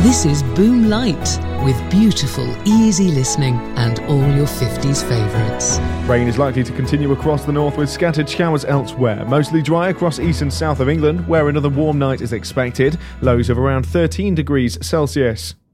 This is Boom Light, with beautiful, easy listening and all your 50s favourites. Rain is likely to continue across the north with scattered showers elsewhere. Mostly dry across east and south of England, where another warm night is expected. Lows of around 13 degrees Celsius.